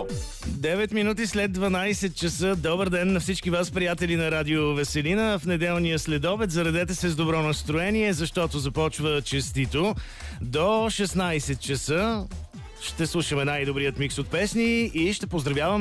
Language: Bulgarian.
9 минути след 12 часа. Добър ден на всички вас, приятели на Радио Веселина. В неделния следобед заредете се с добро настроение, защото започва честито. До 16 часа ще слушаме най-добрият микс от песни и ще поздравяваме